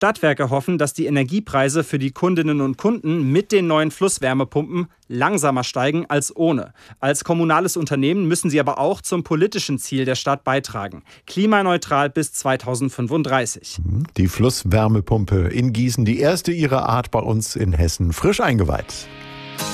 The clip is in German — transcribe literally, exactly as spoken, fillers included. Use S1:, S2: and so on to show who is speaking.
S1: Stadtwerke hoffen, dass die Energiepreise für die Kundinnen und Kunden mit den neuen Flusswärmepumpen langsamer steigen als ohne. Als kommunales Unternehmen müssen sie aber auch zum politischen Ziel der Stadt beitragen. Klimaneutral bis zweitausendfünfunddreißig.
S2: Die Flusswärmepumpe in Gießen, die erste ihrer Art bei uns in Hessen, frisch eingeweiht.